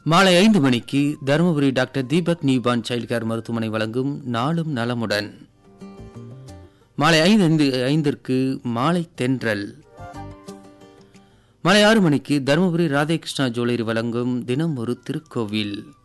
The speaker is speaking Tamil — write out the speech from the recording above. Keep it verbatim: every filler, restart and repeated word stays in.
மாலை ஐந்து மணிக்கு Dharmapuri doctor Deepak newborn child care மருத்துவமனை வழங்கும் நாளும் நலமுடன். மாலை ஐந்து ஐந்திற்கு மாலை தென்றல். மாலை ஆறு மணிக்கு தருமபுரி ராதேகிருஷ்ணா ஜுவல்லரி வழங்கும் தினம் ஒரு திருக்கோவில்.